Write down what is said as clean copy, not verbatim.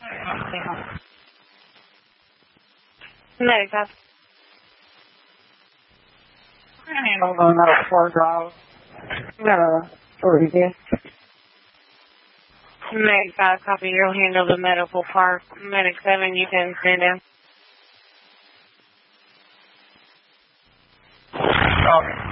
Medic, that's handle the metal 4 drive. Got a 40. Medic 5, copy. You'll handle the medical part. Medic 7, you can stand down. Okay.